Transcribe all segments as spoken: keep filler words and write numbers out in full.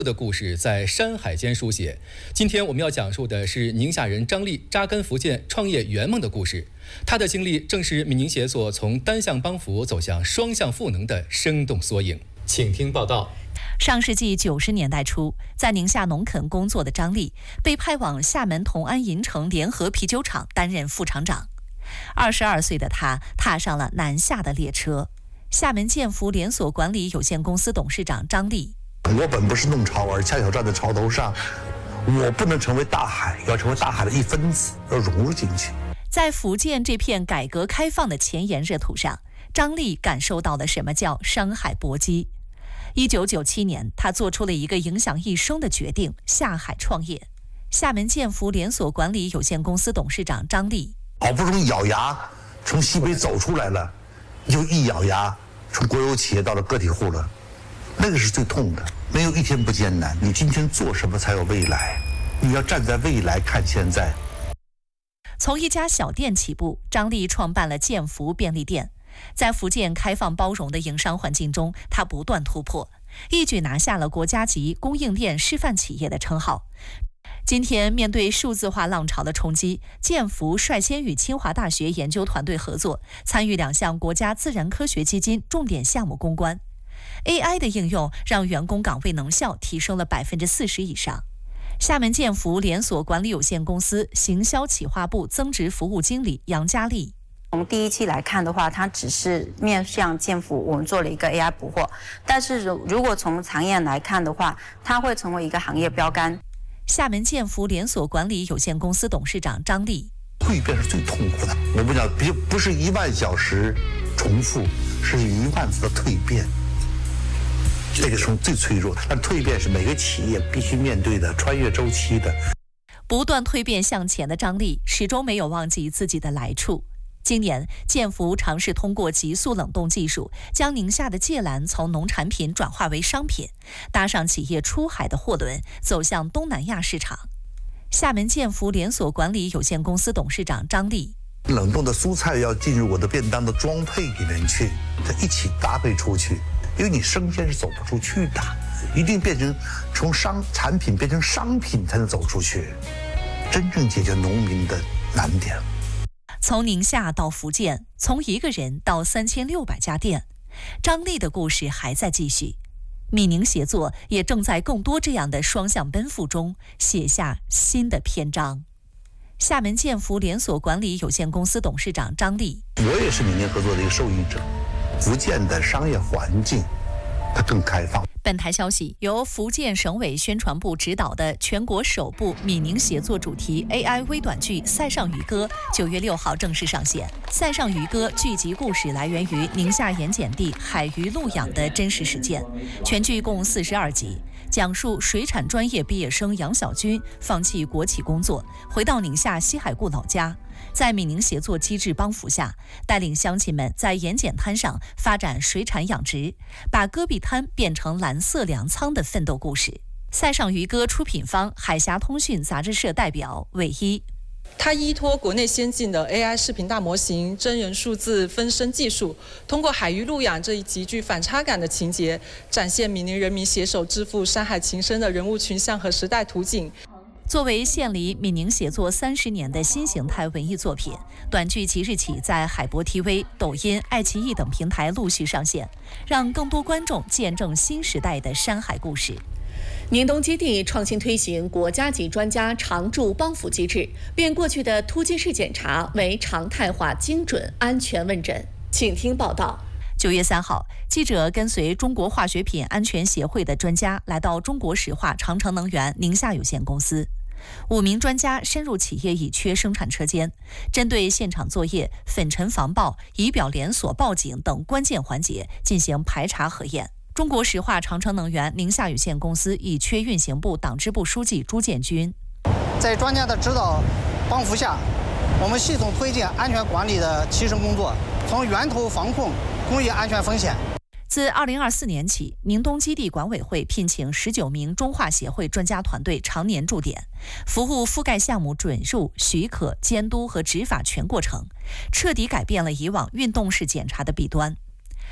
的故事在山海间书写。今天我们要讲述的是宁夏人张力扎根福建创业圆梦的故事。他的经历正是闽宁协作从单向帮扶走向双向赋能的生动缩影。请听报道。 上世纪九十年代初，在宁夏农垦工作的张力被派往厦门同安银城联合啤酒厂担任副厂长。二十二岁的他踏上了南下的列车。厦门建福连锁管理有限公司董事长张力。 我本不是弄潮儿，恰巧站在潮头上，我不能成为大海，要成为大海的一分子，要融入进去。 在福建这片改革开放的前沿热土上，张力感受到了什么叫商海搏击。一九九七年，他做出了一个影响一生的决定，下海创业。厦门建福连锁管理有限公司董事长张力， 好不容易咬牙从西北走出来了，又一咬牙从国有企业到了个体户了，那个是最痛的。没有一天不艰难，你今天做什么才有未来？你要站在未来看现在。 从一家小店起步，张力创办了建福便利店。在福建开放包容的营商环境中，他不断突破，一举拿下了国家级供应链示范企业的称号。今天面对数字化浪潮的冲击，建福率先与清华大学研究团队合作，参与两项国家自然科学基金重点项目攻关。A I 的应用让员工岗位能效提升了百分之四十以上。厦门建福连锁管理有限公司行销企划部增值服务经理杨佳丽。 从第一期来看的话，它只是面向建福，我们做了一个 A I 捕获。但是如果从长远来看的话，它会成为一个行业标杆。 厦门建福连锁管理有限公司董事长张力。 蜕变是最痛苦的，我们讲不不是一万小时重复，是一万次的蜕变。这个是最脆弱的，但蜕变是每个企业必须面对的，穿越周期的。 不断蜕变向前的张力始终没有忘记自己的来处。今年，建福尝试通过急速冷冻技术，将宁夏的芥蓝从农产品转化为商品，搭上企业出海的货轮，走向东南亚市场。厦门建福连锁管理有限公司董事长张力。 冷冻的蔬菜要进入我的便当的装配里面去，它一起搭配出去，因为你生鲜是走不出去的，一定变成从商产品变成商品才能走出去，真正解决农民的难点。 从宁夏到福建，从一个人到三千六百家店，张力的故事还在继续。闽宁协作也正在更多这样的双向奔赴中写下新的篇章。厦门建福连锁管理有限公司董事长张力。 我也是闽宁合作的一个受益者。福建的商业环境它更开放。 本台消息，由福建省委宣传部指导的全国首部闽宁协作主题 A I 微短剧《塞上渔歌》九月六号正式上线。《塞上渔歌》剧集故事来源于宁夏盐碱地海鱼路养的真实事件，全剧共四十二集，讲述水产专业毕业生杨小军放弃国企工作，回到宁夏西海固老家，在闽宁协作机制帮扶下，带领乡亲们在盐碱滩上发展水产养殖，把戈壁滩变成蓝色粮仓的奋斗故事。塞上渔歌出品方海峡通讯杂志社代表韦一。 它依托国内先进的 A I 视频大模型、真人数字分身技术，通过海鱼路养这一极具反差感的情节，展现闽宁人民携手致富、山海情深的人物群像和时代图景。 作为献礼闽宁协作三十年的新形态文艺作品，短剧即日起在海博 T V、抖音、爱奇艺等平台陆续上线，让更多观众见证新时代的山海故事。 宁东基地创新推行国家级专家常驻帮扶机制，变过去的突击式检查为常态化、精准、安全问诊。请听报道。 九月三号，记者跟随中国化学品安全协会的专家来到中国石化长城能源宁夏有限公司。五名专家深入企业乙炔生产车间，针对现场作业、粉尘防爆、仪表连锁报警等关键环节进行排查核验。中国石化长城能源宁夏有限公司乙炔运行部党支部书记朱建军。 在专家的指导帮扶下，我们系统推进安全管理的提升工作，从源头防控工业安全风险。 自二零二四年起，宁东基地管委会聘请十九名中化协会专家团队常年驻点，服务覆盖项目准入、许可、监督和执法全过程，彻底改变了以往运动式检查的弊端。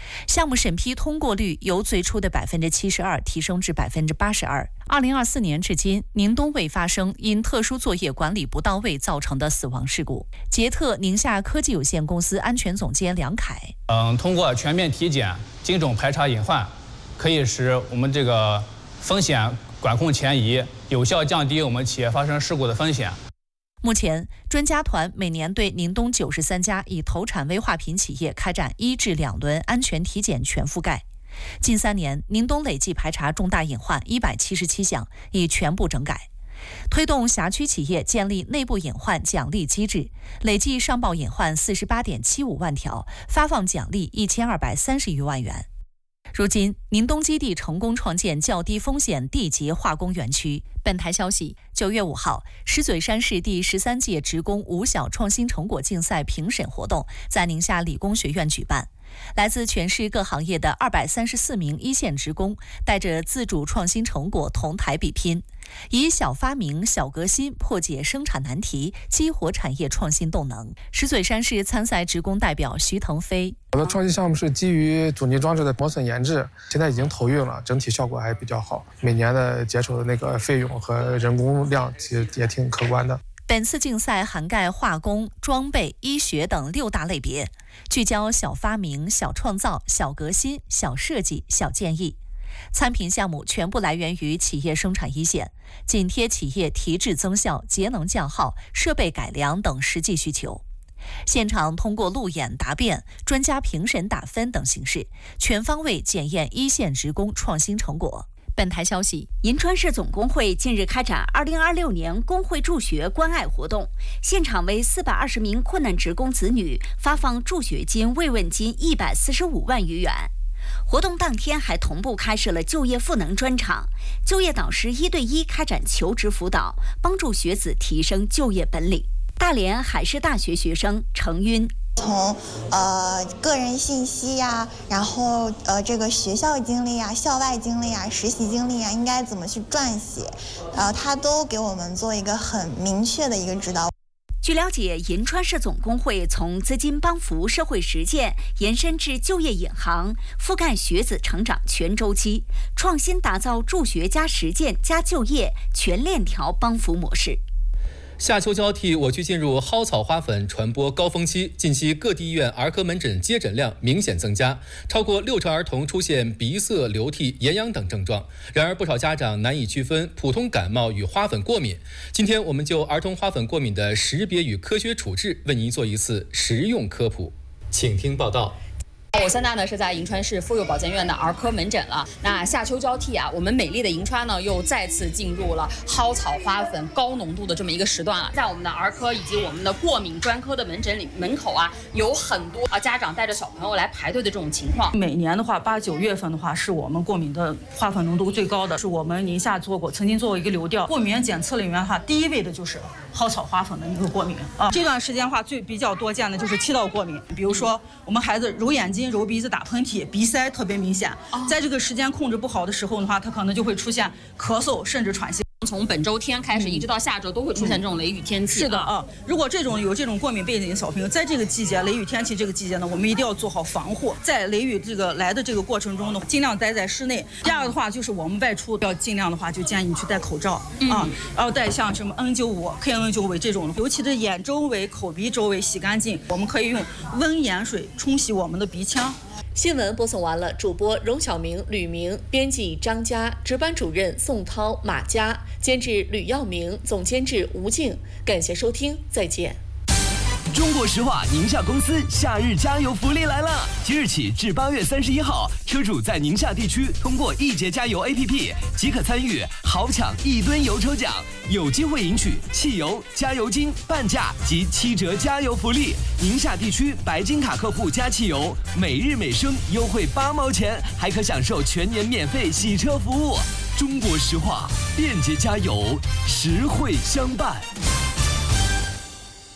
项目审批通过率由最初的百分之七十二提升至百分之八十二。二零二四年至今，宁东未发生因特殊作业管理不到位造成的死亡事故。捷特宁夏科技有限公司安全总监梁凯， 嗯，通过全面体检、精准排查隐患，可以使我们这个风险管控前移，有效降低我们企业发生事故的风险。 目前，专家团每年对宁东九十三家已投产危化品企业开展一至两轮安全体检全覆盖。近三年，宁东累计排查重大隐患一百七十七项，已全部整改。推动辖区企业建立内部隐患奖励机制，累计上报隐患四十八点七五万条，发放奖励一千二百三十余万元。如今，宁东基地成功创建较低风险地级化工园区。本台消息，九月五号，石嘴山市第十三届职工五小创新成果竞赛评审活动在宁夏理工学院举办。来自全市各行业的二百三十四名一线职工，带着自主创新成果同台比拼，以小发明、小革新破解生产难题，激活产业创新动能。石嘴山市参赛职工代表徐腾飞， 我的创新项目是基于阻尼装置的磨损研制，现在已经投运了，整体效果还比较好。每年的节省的那个费用和人工量其实也挺可观的。 本次竞赛涵盖化工、装备、医学等六大类别，聚焦小发明、小创造、小革新、小设计、小建议。参评项目全部来源于企业生产一线，紧贴企业提质增效、节能降耗、设备改良等实际需求。现场通过路演答辩、专家评审打分等形式，全方位检验一线职工创新成果。本台消息， 银川市总工会近日开展二零二六年工会助学关爱活动，现场为四百二十名困难职工子女发放助学金、慰问金一百四十五万余元。活动当天还同步开设了就业赋能专场，就业导师一对一开展求职辅导，帮助学子提升就业本领。大连海事大学学生程晕， 从呃个人信息呀，然后呃这个学校经历啊、校外经历啊、实习经历啊，应该怎么去撰写，然后他都给我们做一个很明确的一个指导。 据了解，银川市总工会从资金帮扶、社会实践延伸至就业引航，覆盖学子成长全周期，创新打造助学加实践加就业全链条帮扶模式。 夏秋交替，我区进入蒿草花粉传播高峰期。近期各地医院儿科门诊接诊量明显增加，超过六成儿童出现鼻塞、流涕、眼痒等症状。然而，不少家长难以区分普通感冒与花粉过敏。今天，我们就儿童花粉过敏的识别与科学处置，为您做一次实用科普。请听报道。 我现在呢是在银川市妇幼保健院的儿科门诊了。那夏秋交替啊，我们美丽的银川呢又再次进入了蒿草花粉高浓度的这么一个时段了。在我们的儿科以及我们的过敏专科的门诊里门口啊，有很多啊家长带着小朋友来排队的这种情况。 每年的话，八九月份的话是我们过敏的花粉浓度最高的，是我们宁夏做过，曾经做过一个流调，过敏原检测里面的话，第一位的就是蒿草花粉的一个过敏啊。这段时间的话，最比较多见的就是气道过敏，比如说我们孩子揉眼睛、揉鼻子、打喷嚏、鼻塞特别明显，在这个时间控制不好的时候的话，他可能就会出现咳嗽甚至喘息。 从本周天开始，一直到下周都会出现这种雷雨天气。 是的啊，如果这种有这种过敏背景的小朋友，在这个季节雷雨天气这个季节呢，我们一定要做好防护。在雷雨这个来的这个过程中呢，尽量待在室内。第二个的话就是我们外出要尽量的话，就建议你去戴口罩啊，然后戴像什么 N 九五、K N 九五这种，尤其是眼周围、口鼻周围洗干净。我们可以用温盐水冲洗我们的鼻腔。 新闻播送完了，主播荣晓明、吕明，编辑张佳，值班主任宋涛、马佳，监制吕耀明，总监制吴静。感谢收听，再见。 中国石化宁夏公司夏日加油福利来了！即日起至八月三十一号，车主在宁夏地区通过易捷加油 A P P 即可参与豪抢一吨油抽奖，有机会赢取汽油、加油金、半价及七折加油福利。宁夏地区白金卡客户加汽油，每日每升优惠八毛钱，还可享受全年免费洗车服务。中国石化，便捷加油，实惠相伴。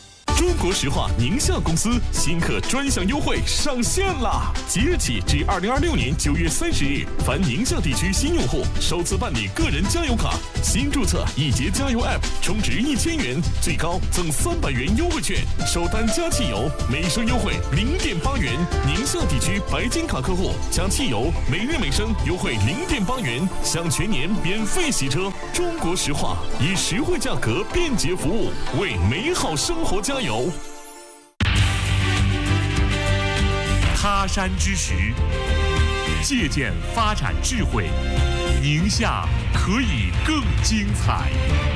中国石化宁夏公司新客专享优惠上线啦！即日起至二零二六年九月三十日，凡宁夏地区新用户首次办理个人加油卡，新注册易捷加油 App， 充值一千元，最高赠三百元优惠券，首单加汽油每升优惠零点八元。宁夏地区白金卡客户加汽油每日每升优惠零点八元，享全年免费洗车。中国石化以实惠价格、便捷服务为美好生活加油。 他山之石，借鉴发展智慧，宁夏可以更精彩。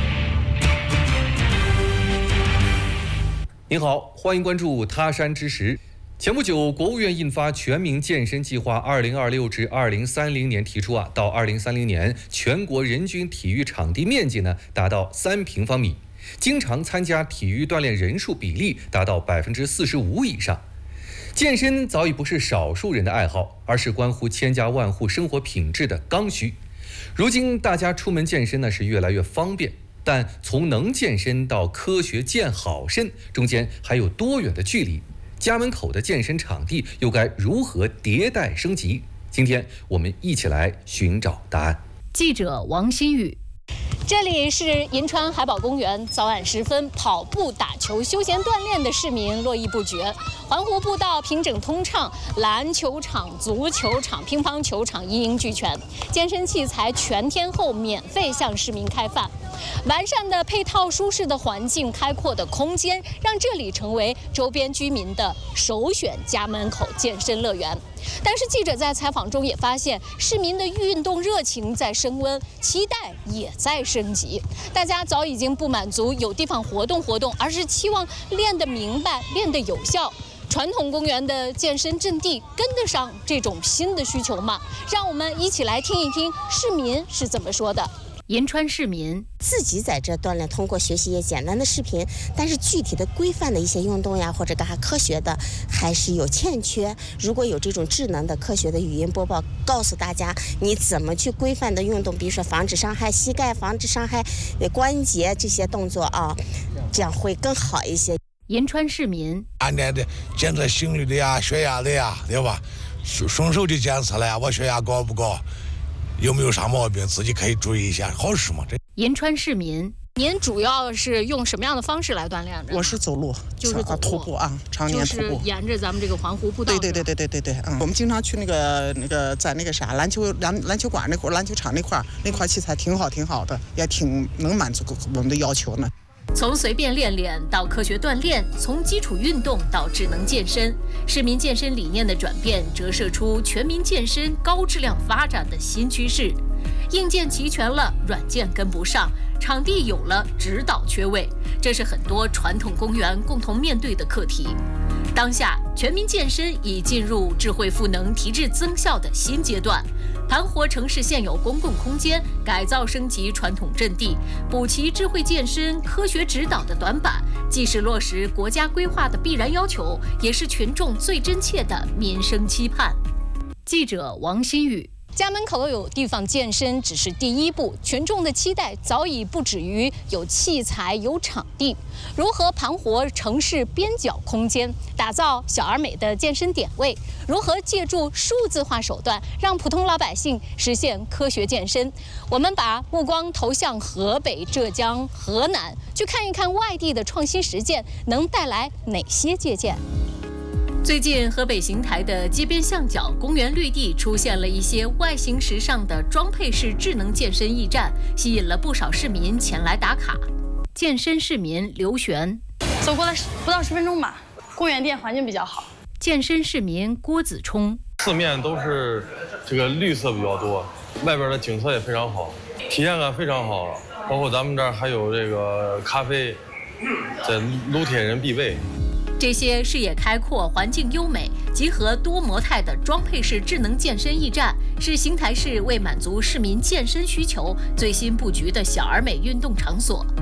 您好，欢迎关注他山之石。前不久，国务院印发全民健身计划二零二六至二零三零年，提出啊，到二零三零年全国人均体育场地面积呢达到三平方米，经常参加体育锻炼人数比例达到百分之四十五以上。健身早已不是少数人的爱好，而是关乎千家万户生活品质的刚需。如今大家出门健身呢是越来越方便，但从能健身到科学健好身，中间还有多远的距离？家门口的健身场地又该如何迭代升级？今天我们一起来寻找答案。 记者王新宇。 这里是银川海宝公园，早晚时分，跑步、打球、休闲锻炼的市民络绎不绝。环湖步道平整通畅，篮球场、足球场、乒乓球场一应俱全，健身器材全天候免费向市民开放。完善的配套、舒适的环境、开阔的空间，让这里成为周边居民的首选家门口健身乐园。但是记者在采访中也发现，市民的运动热情在升温，期待也在升级。大家早已经不满足有地方活动活动，而是期望练得明白、练得有效。传统公园的健身阵地跟得上这种新的需求吗？让我们一起来听一听市民是怎么说的。 银川市民自己在这锻炼，通过学习一些简单的视频，但是具体的规范的一些运动呀，或者干啥科学的，还是有欠缺。如果有这种智能的科学的语音播报，告诉大家你怎么去规范的运动，比如说防止伤害膝盖、防止伤害关节这些动作啊，这样会更好一些。 银川市民按年的检测心率的呀、血压的呀，对吧？顺手就检测了呀，我血压高不高？有没有啥毛病，自己可以注意一下，好事嘛。这银川市民， 您主要是用什么样的方式来锻炼？ 我是走路， 就是走路徒步啊，常年徒步， 就是沿着咱们这个环湖步道。 对对对对对对对，嗯，我们经常去那个那个在那个啥篮球篮篮球馆那块篮球场那块那块器材挺好挺好的，也挺能满足我们的要求呢。 从随便练练到科学锻炼，从基础运动到智能健身，市民健身理念的转变折射出全民健身高质量发展的新趋势。硬件齐全了，软件跟不上，场地有了，指导缺位，这是很多传统公园共同面对的课题。当下，全民健身已进入智慧赋能、提质增效的新阶段。盘活城市现有公共空间，改造升级传统阵地，补齐智慧健身科学指导的短板，既是落实国家规划的必然要求，也是群众最真切的民生期盼。记者王新宇。 家门口有地方健身只是第一步，群众的期待早已不止于有器材、有场地。如何盘活城市边角空间，打造小而美的健身点位？如何借助数字化手段，让普通老百姓实现科学健身？我们把目光投向河北、浙江、河南，去看一看外地的创新实践能带来哪些借鉴。 最近，河北邢台的街边巷角、公园绿地出现了一些外形时尚的装配式智能健身驿站，吸引了不少市民前来打卡。健身市民刘璇， 走过来不到十分钟吧。公园店环境比较好。 健身市民郭子冲， 四面都是这个绿色比较多，外边的景色也非常好，体验感非常好。包括咱们这儿还有这个咖啡，在撸铁人必备。 这些视野开阔、环境优美、集合多模态的装配式智能健身驿站，是邢台市为满足市民健身需求最新布局的小而美运动场所。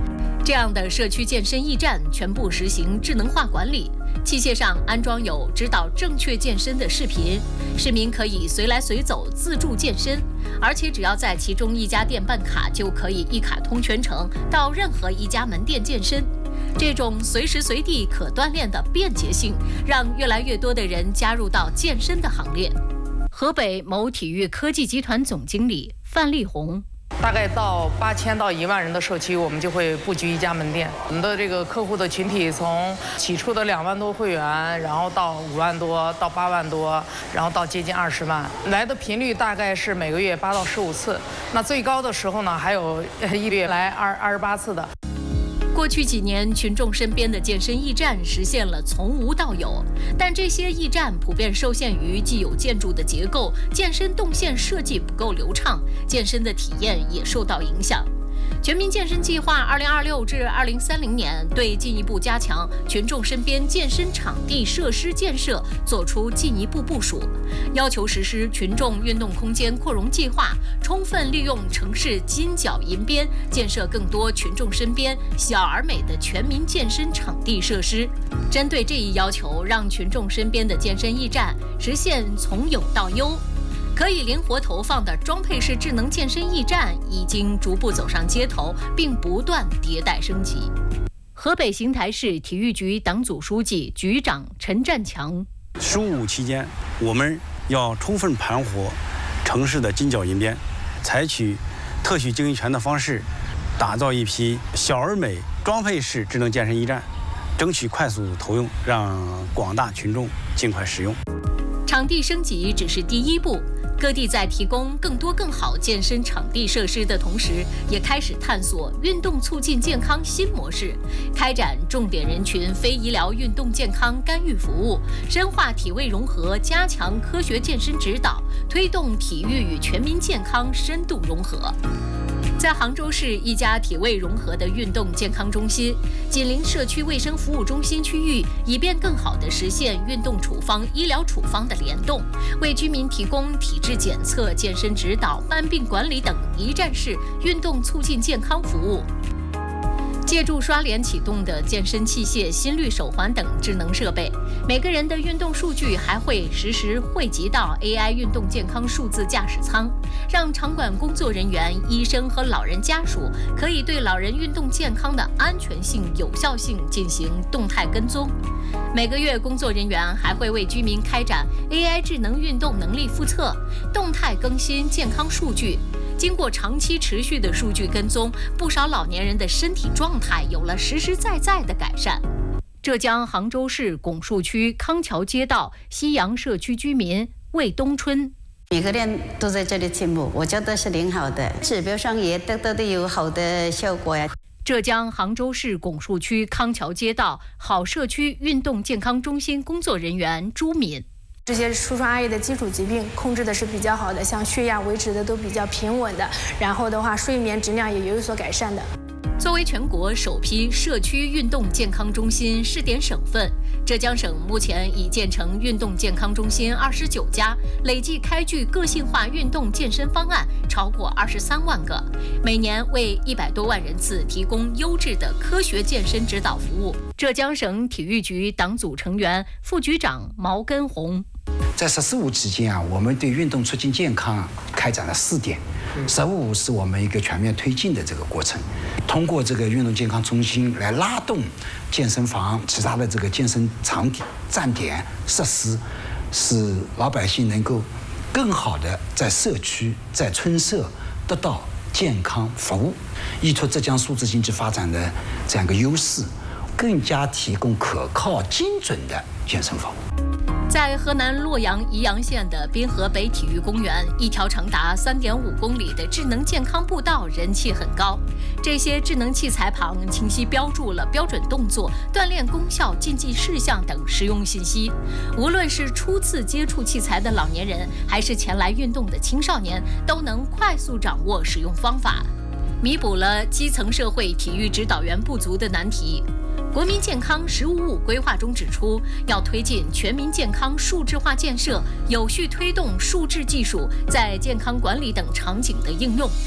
这样的社区健身驿站全部实行智能化管理，器械上安装有指导正确健身的视频，市民可以随来随走自助健身，而且只要在其中一家店办卡，就可以一卡通全程到任何一家门店健身。这种随时随地可锻炼的便捷性，让越来越多的人加入到健身的行列。河北某体育科技集团总经理范丽红。 大概到八千到一万人的社区，我们就会布局一家门店。我们的这个客户的群体从起初的两万多会员，然后到五万多，到八万多，然后到接近二十万。来的频率大概是每个月八到十五次，那最高的时候呢，还有一个月来二二十八次的。 过去几年，群众身边的健身驿站实现了从无到有，但这些驿站普遍受限于既有建筑的结构，健身动线设计不够流畅，健身的体验也受到影响。全民健身计划二零二六至二零三零年对进一步加强群众身边健身场地设施建设作出进一步部署，要求实施群众运动空间扩容计划，充分利用城市金角银边，建设更多群众身边小而美的全民健身场地设施。针对这一要求，让群众身边的健身驿站实现从有到优。可以灵活投放的装配式智能健身驿站已经逐步走上街头，并不断迭代升级。河北邢台市体育局党组书记、局长陈占强： 十五期间，我们要充分盘活城市的金角银边，采取特许经营权的方式，打造一批小而美装配式智能健身驿站，争取快速投用，让广大群众尽快使用。 场地升级只是第一步。各地在提供更多更好健身场地设施的同时，也开始探索运动促进健康新模式，开展重点人群非医疗运动健康干预服务，深化体位融合，加强科学健身指导，推动体育与全民健康深度融合。在杭州市一家体位融合的运动健康中心，紧邻社区卫生服务中心区域，以便更好地实现运动处方、医疗处方的联动，为居民提供体质检测、健身指导、慢病管理等一站式运动促进健康服务。借助刷脸启动的健身器械、心率手环等智能设备，每个人的运动数据还会实时汇集到 A I 运动健康数字驾驶舱，让场馆工作人员、医生和老人家属可以对老人运动健康的安全性、有效性进行动态跟踪。每个月，工作人员还会为居民开展 A I 智能运动能力复测，动态更新健康数据。经过长期持续的数据跟踪，不少老年人的身体状态有了实实在在的改善。浙江杭州市拱墅区康桥街道西洋社区居民魏冬春： 每个人都在这里进步，我觉得是挺好的，指标上也得到的有好的效果呀。 浙江杭州市拱墅区康桥街道好社区运动健康中心工作人员朱敏： 这些叔叔阿姨的基础疾病控制的是比较好的，像血压维持的都比较平稳的，然后的话睡眠质量也有所改善的。 作为全国首批社区运动健康中心试点省份，浙江省目前已建成运动健康中心二十九家，累计开具个性化运动健身方案超过二十三万个，每年为一百多万人次提供优质的科学健身指导服务。浙江省体育局党组成员、副局长毛根红： 在“十四五”期间啊，我们对运动促进健康开展了试点。“十五五”是我们一个全面推进的这个过程，通过这个运动健康中心来拉动健身房、其他的这个健身场地、站点设施，使老百姓能够更好的在社区、在村社得到健康服务，依托浙江数字经济发展的这样一个优势，更加提供可靠、精准的健身服务。 在河南洛阳宜阳县的滨河北体育公园，一条长达 三点五公里的智能健康步道人气很高。这些智能器材旁清晰标注了标准动作、锻炼功效、禁忌事项等实用信息。无论是初次接触器材的老年人，还是前来运动的青少年，都能快速掌握使用方法，弥补了基层社会体育指导员不足的难题。国民健康“十五五”规划中指出，要推进全民健康数字化建设，有序推动数字技术在健康管理等场景的应用。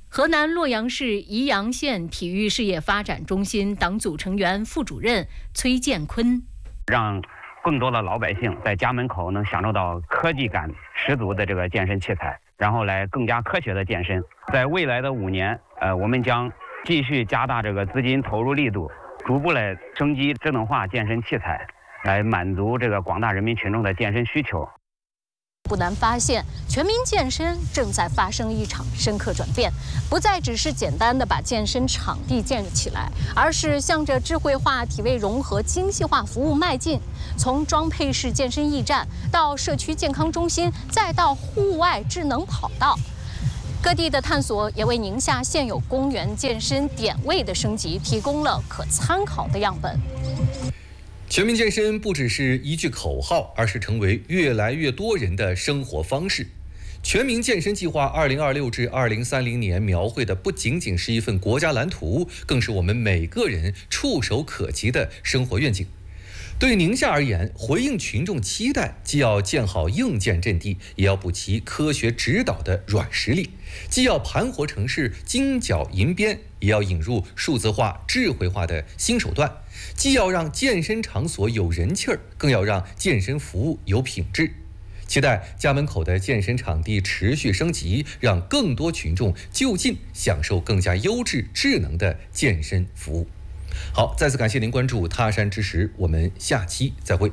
河南洛阳市宜阳县体育事业发展中心党组成员、副主任崔建坤， 让更多的老百姓在家门口能享受到科技感十足的这个健身器材，然后来更加科学的健身。在未来的五年，呃，我们将继续加大这个资金投入力度，逐步来升级智能化健身器材，来满足这个广大人民群众的健身需求。 不难发现，全民健身正在发生一场深刻转变，不再只是简单的把健身场地建起来，而是向着智慧化、体位融合、精细化服务迈进。从装配式健身驿站到社区健康中心，再到户外智能跑道，各地的探索也为宁夏现有公园健身点位的升级提供了可参考的样本。 全民健身不只是一句口号，而是成为越来越多人的生活方式。全民健身计划二零二六至二零三零年描绘的不仅仅是一份国家蓝图，更是我们每个人触手可及的生活愿景。对宁夏而言，回应群众期待，既要建好硬件阵地，也要补齐科学指导的软实力；既要盘活城市金角银边，也要引入数字化、智慧化的新手段；既要让健身场所有人气儿，更要让健身服务有品质。期待家门口的健身场地持续升级，让更多群众就近享受更加优质、智能的健身服务。好，再次感谢您关注他山之石，我们下期再会。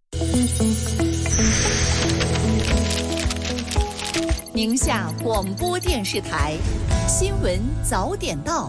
宁夏广播电视台新闻早点到。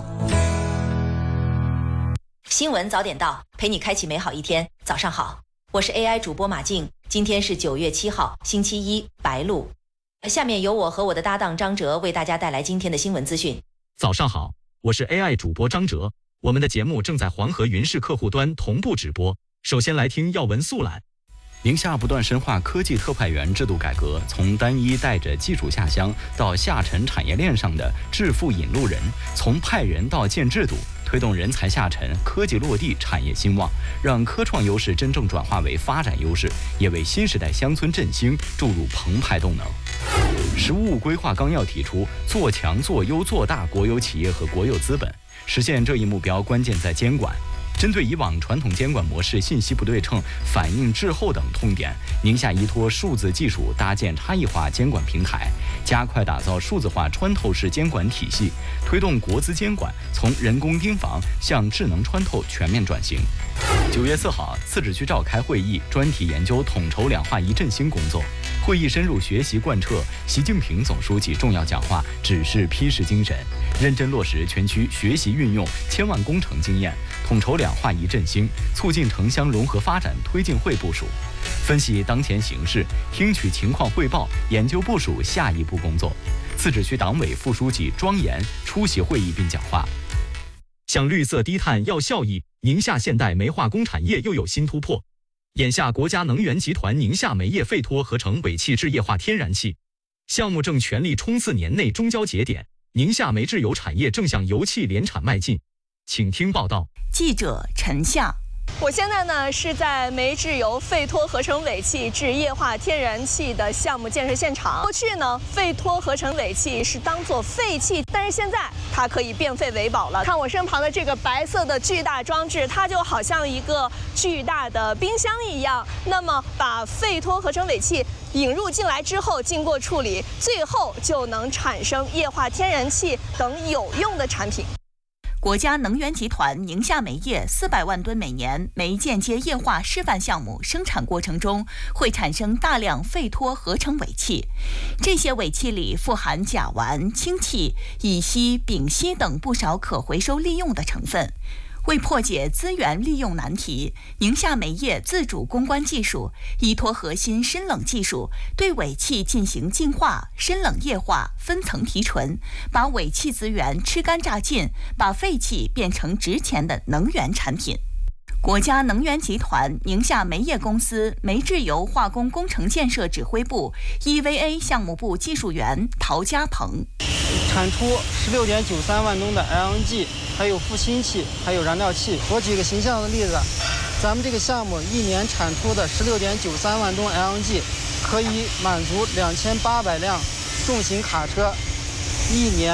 新闻早点到，陪你开启美好一天。早上好，我是 A I 主播马静。今天是九月七号，星期一，白露。下面由我和我的搭档张哲为大家带来今天的新闻资讯。 早上好，我是 A I 主播张哲。我们的节目正在黄河云视客户端同步直播。首先来听要闻速览。 宁夏不断深化科技特派员制度改革，从单一带着技术下乡到下沉产业链上的致富引路人，从派人到建制度，推动人才下沉、科技落地、产业兴旺，让科创优势真正转化为发展优势，也为新时代乡村振兴注入澎湃动能。十五规划纲要提出，做强、做优、做大国有企业和国有资本。实现这一目标，关键在监管。针对以往传统监管模式信息不对称、反应滞后等痛点，宁夏依托数字技术搭建差异化监管平台，加快打造数字化穿透式监管体系，推动国资监管从人工盯防向智能穿透全面转型。九月四号，自治区召开会议，专题研究统筹两化一振兴工作。会议深入学习贯彻习近平总书记重要讲话指示批示精神，认真落实全区学习运用千万工程经验，统筹两化一振兴，促进城乡融合发展推进会部署，分析当前形势，听取情况汇报，研究部署下一步工作。自治区党委副书记庄严出席会议并讲话。 向绿色低碳要效益，宁夏现代煤化工产业又有新突破。眼下，国家能源集团宁夏煤业废脱合成尾气制液化天然气项目正全力冲刺年内中焦节点，宁夏煤制油产业正向油气联产迈进。请听报道。 记者陈夏。 我现在呢是在煤制油废脱合成尾气制液化天然气的项目建设现场。过去呢，废脱合成尾气是当作废气，但是现在它可以变废为宝了。看我身旁的这个白色的巨大装置，它就好像一个巨大的冰箱一样。那么把废脱合成尾气引入进来之后，经过处理，最后就能产生液化天然气等有用的产品。 国家能源集团宁夏煤业四百万吨每年煤间接液化示范项目生产过程中，会产生大量废脱合成尾气。这些尾气里富含甲烷、氢气、乙烯、丙烯等不少可回收利用的成分。为破解资源利用难题，宁夏煤业自主攻关技术，依托核心深冷技术，对尾气进行净化、深冷液化、分层提纯，把尾气资源吃干榨尽，把废气变成值钱的能源产品。国家能源集团宁夏煤业公司煤制油化工工程建设指挥部 E V A 项目部技术员陶家鹏。 产出十六点九三万吨的 L N G， 还有负氢气，还有燃料气。我举个形象的例子，咱们这个项目一年产出的十六点九三万吨 L N G， 可以满足两千八百辆重型卡车一年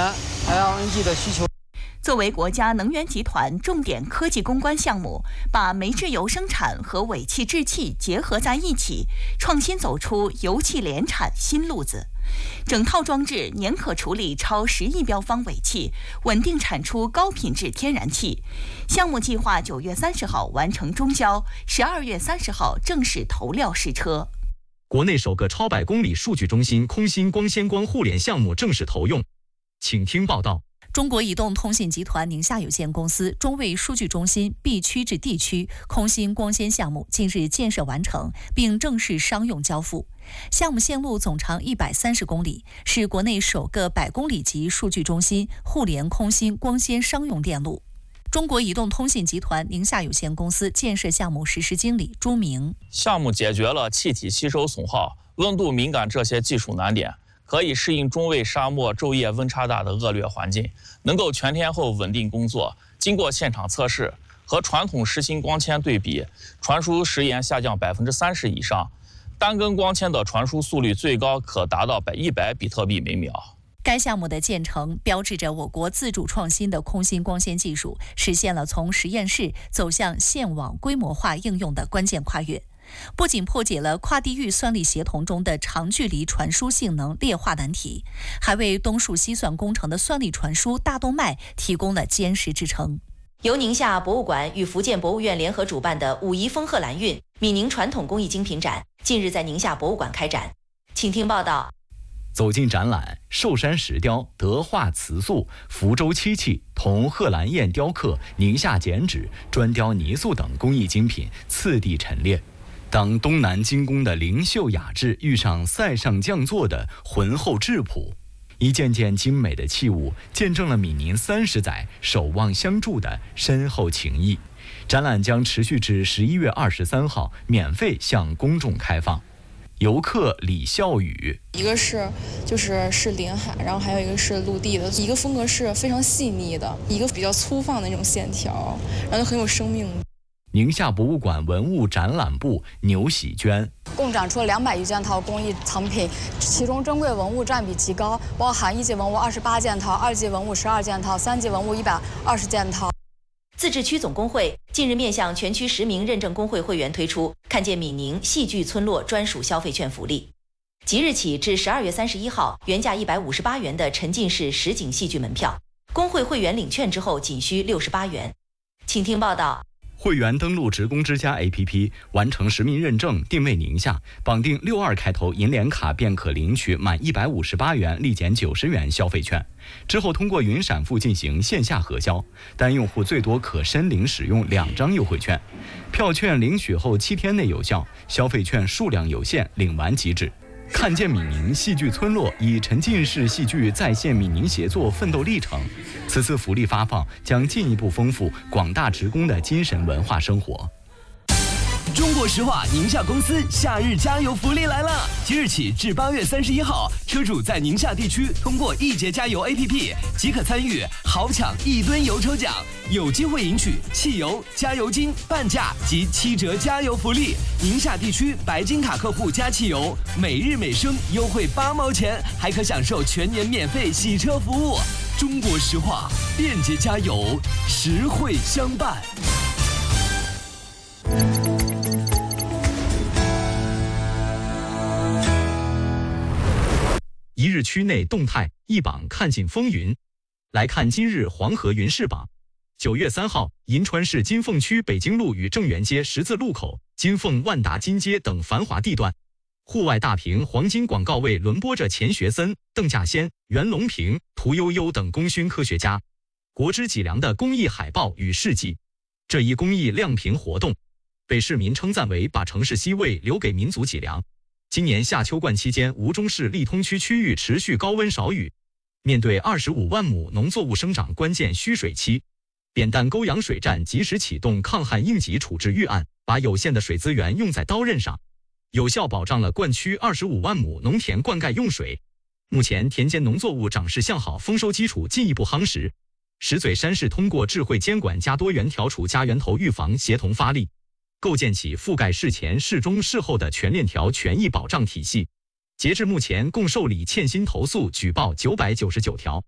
L N G 的需求。 作为国家能源集团重点科技攻关项目，把煤制油生产和尾气制气结合在一起，创新走出油气联产新路子。整套装置年可处理超十亿标方尾气，稳定产出高品质天然气。项目计划九月三十号完成中交，十二月三十号正式投料试车。 国内首个超百公里数据中心空心光纤光互联项目正式投用，请听报道。 中国移动通信集团宁夏有限公司中卫数据中心 B 区至 D 区空心光纤项目近日建设完成，并正式商用交付。项目线路总长一百三十公里，是国内首个百公里级数据中心互联空心光纤商用电路。中国移动通信集团宁夏有限公司建设项目实施经理朱明： 项目解决了气体吸收损耗、温度敏感这些技术难点，可以适应中卫沙漠昼夜温差大的恶劣环境，能够全天候稳定工作。经过现场测试，和传统实心光纤对比，传输时延下降百分之三十以上，单根光纤的传输速率最高可达到一百比特币每秒。 该项目的建成标志着我国自主创新的空心光纤技术实现了从实验室走向线网规模化应用的关键跨越。不仅破解了跨地域算力协同中的长距离传输性能劣化难题，还为东数西算工程的算力传输大动脉提供了坚实支撑。 由宁夏博物馆与福建博物院联合主办的武夷风鹤蓝韵闽宁传统工艺精品展近日在宁夏博物馆开展，请听报道。 走进展览，寿山石雕、德化瓷塑、福州漆器、铜贺兰燕雕刻、宁夏剪纸、砖雕泥塑等工艺精品次第陈列。当东南精工的灵秀雅致遇上塞上匠作的浑厚质朴，一件件精美的器物见证了闽宁三十载守望相助的深厚情谊。展览将持续至十一月二十三号，免费向公众开放。游客李笑宇， 一个是就是是临海，然后还有一个是陆地的，一个风格是非常细腻的，一个比较粗放的那种线条，然后就很有生命。 宁夏博物馆文物展览部牛喜娟， 共展出了两百余件套工艺藏品，其中珍贵文物占比极高，包含一级文物二十八件套，二级文物十二件套，三级文物一百二十件套。 自治区总工会近日面向全区实名认证工会会员推出看见闽宁戏剧村落专属消费券福利，即日起至十二月三十一号，原价一百五十八元的沉浸式实景戏剧门票，工会会员领券之后仅需六十八元。请听报道。 会员登录职工之家 A P P， 完成实名认证，定位宁夏，绑定六二开头银联卡便可领取满一百五十八元立减九十元消费券。之后通过云闪付进行线下核销，单用户最多可申领使用两张优惠券。票券领取后七天内有效，消费券数量有限，领完即止。看见闽宁戏剧村落以沉浸式戏剧再现闽宁协作奋斗历程，此次福利发放将进一步丰富广大职工的精神文化生活。 中国石化宁夏公司夏日加油福利来了！即日起至八月三十一号，车主在宁夏地区通过易捷加油 A P P 即可参与豪抢一吨油抽奖，有机会赢取汽油、加油金、半价及七折加油福利。宁夏地区白金卡客户加汽油，每日每升优惠八毛钱，还可享受全年免费洗车服务。中国石化，便捷加油，实惠相伴。 一日区内动态一榜看尽风云，来看今日黄河云市榜。九月三号，银川市金凤区北京路与正源街十字路口、金凤万达金街等繁华地段，户外大屏黄金广告位轮播着钱学森、邓稼先、袁隆平、屠呦呦等功勋科学家、国之脊梁的公益海报与事迹。这一公益亮屏活动被市民称赞为把城市西味留给民族脊梁。今年夏秋冠期间，吴中市利通区区域持续高温少雨，面对二十五万亩农作物生长关键需水期，扁担沟养水站及时启动抗旱应急处置预案，把有限的水资源用在刀刃上，有效保障了灌区二十五万亩农田灌溉用水。目前田间农作物长势向好，丰收基础进一步夯实。石嘴山市通过智慧监管加多元调处加源头预防协同发力，构建起覆盖事前、事中、事后的全链条权益保障体系。截至目前，共受理欠薪投诉举报九百九十九条，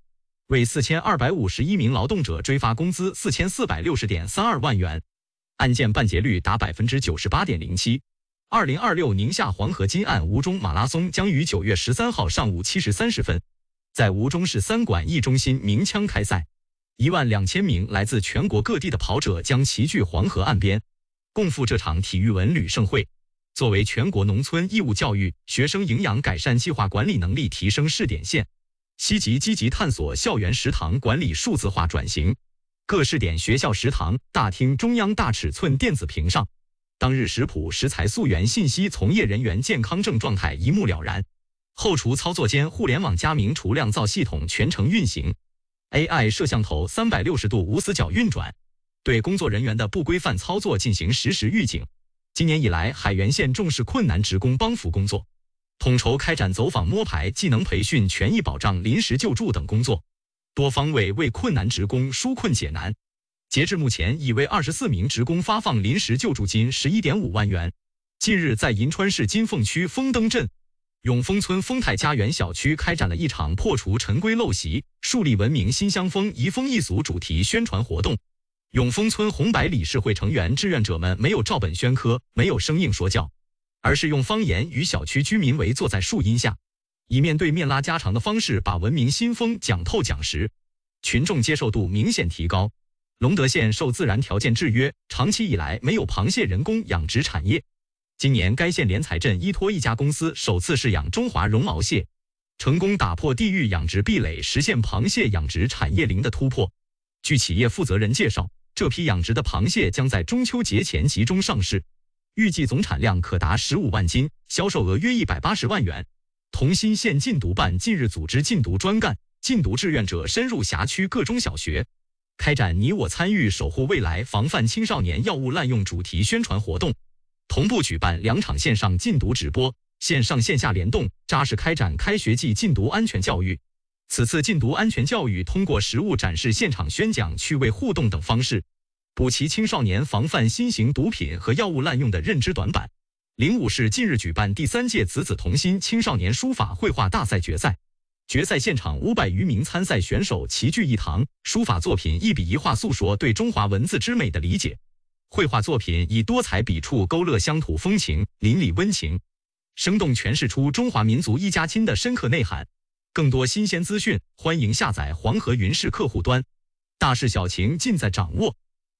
为四千二百五十一名劳动者追发工资四千四百六十点三二万元，案件办结率达百分之九十八点零七。二零二六宁夏黄河金岸吴中马拉松将于九月十三号上午七时三十分，在吴中市三馆驿中心鸣枪开赛。一万两千名来自全国各地的跑者将齐聚黄河岸边，共赴这场体育文旅盛会。作为全国农村义务教育学生营养改善计划管理能力提升试点县，西集积极探索校园食堂管理数字化转型。各试点学校食堂大厅中央大尺寸电子屏上，当日食谱食材溯源信息从业人员健康证状态一目了然。后厨操作间互联网加明厨酿造系统全程运行， A I 摄像头三百六十度无死角运转，对工作人员的不规范操作进行实时预警。今年以来，海原县重视困难职工帮扶工作，统筹开展走访摸排、技能培训、权益保障、临时救助等工作，多方位为困难职工纾困解难。截至目前，已为二十四名职工发放临时救助金十一点五万元。近日，在银川市金凤区丰登镇永丰村丰泰家园小区开展了一场破除陈规陋习、树立文明新乡风、移风易俗主题宣传活动。永丰村红白理事会成员志愿者们没有照本宣科，没有生硬说教，而是用方言与小区居民围坐在树荫下，以面对面拉家常的方式把文明新风讲透讲实，群众接受度明显提高。隆德县受自然条件制约，长期以来没有螃蟹人工养殖产业。今年该县连彩镇依托一家公司首次试养中华绒毛蟹，成功打破地域养殖壁垒，实现螃蟹养殖产业零的突破。据企业负责人介绍，这批养殖的螃蟹将在中秋节前集中上市，预计总产量可达十五万斤，销售额约一百八十万元。同心县禁毒办近日组织禁毒专干、禁毒志愿者深入辖区各中小学，开展你我参与守护未来防范青少年药物滥用主题宣传活动，同步举办两场线上禁毒直播，线上线下联动，扎实开展开学季禁毒安全教育。此次禁毒安全教育通过实物展示、现场宣讲、趣味互动等方式，补齐青少年防范新型毒品和药物滥用的认知短板。灵武市近日举办第三届子子同心青少年书法绘画大赛决赛，决赛现场五百余名参赛选手齐聚一堂，书法作品一笔一画诉说对中华文字之美的理解，绘画作品以多彩笔触勾勒乡土风情，邻里温情，生动诠释出中华民族一家亲的深刻内涵。更多新鲜资讯，欢迎下载黄河云视客户端，大事小情尽在掌握。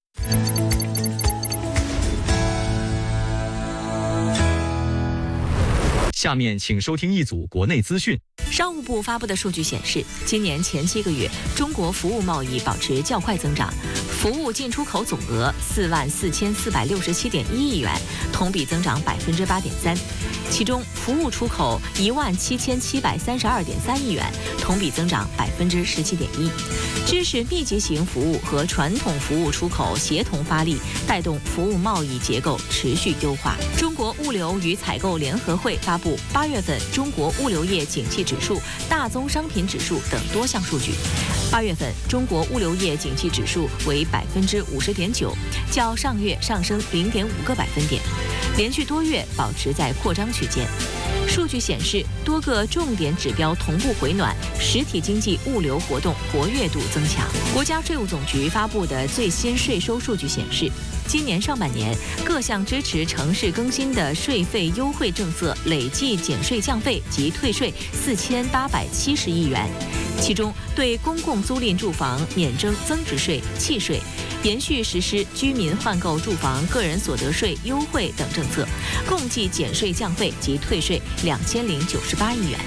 下面请收听一组国内资讯。 商务部发布的数据显示，今年前七个月，中国服务贸易保持较快增长，服务进出口总额四万四千四百六十七点一亿元，同比增长百分之八点三。其中，服务出口一万七千七百三十二点三亿元，同比增长百分之十七点一。知识密集型服务和传统服务出口协同发力，带动服务贸易结构持续优化。中国物流与采购联合会发布八月份中国物流业景气指数、大宗商品指数等多项数据。八月份中国物流业景气指数为百分之五十点九，较上月上升零点五个百分点，连续多月保持在扩张区间。数据显示，多个重点指标同步回暖，实体经济物流活动活跃度增强。国家税务总局发布的最新税收数据显示，今年上半年各项支持城市更新的税费优惠政策累计减税降费及退税四千八百七十亿元，其中对公共租赁住房免征增值税、契税，延续实施居民换购住房个人所得税优惠等政策，共计减税降费及退税两千零九十八亿元。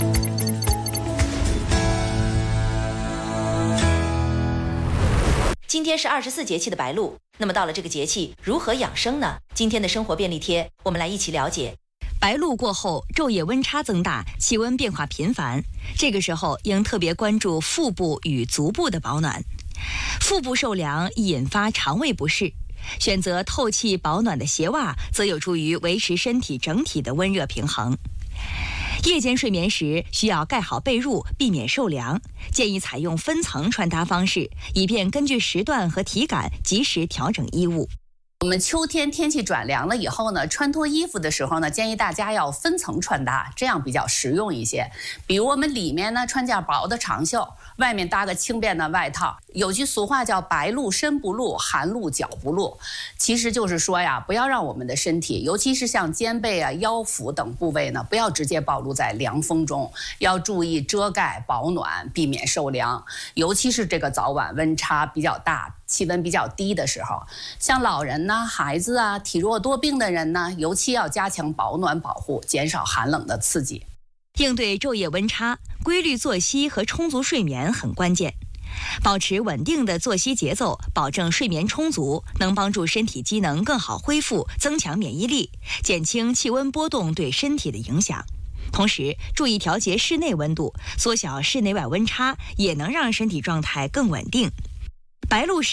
今天是二十四节气的白露，那么到了这个节气，如何养生呢？今天的生活便利贴，我们来一起了解。 白露过后，昼夜温差增大，气温变化频繁，这个时候应特别关注腹部与足部的保暖。腹部受凉易引发肠胃不适，选择透气保暖的鞋袜，则有助于维持身体整体的温热平衡。夜间睡眠时需要盖好被褥，避免受凉，建议采用分层穿搭方式，以便根据时段和体感及时调整衣物。 我们秋天天气转凉了以后呢，穿脱衣服的时候呢，建议大家要分层穿搭，这样比较实用一些。比如我们里面呢穿件薄的长袖，外面搭个轻便的外套。有句俗话叫白露身不露，寒露脚不露，其实就是说呀，不要让我们的身体，尤其是像肩背啊、腰腹等部位呢，不要直接暴露在凉风中，要注意遮盖保暖，避免受凉。尤其是这个早晚温差比较大，气温比较低的时候，像老人呢、孩子啊、体弱多病的人呢，尤其要加强保暖保护，减少寒冷的刺激。 应对昼夜温差，规律作息和充足睡眠很关键。保持稳定的作息节奏，保证睡眠充足，能帮助身体机能更好恢复，增强免疫力，减轻气温波动对身体的影响。同时，注意调节室内温度，缩小室内外温差，也能让身体状态更稳定。白露时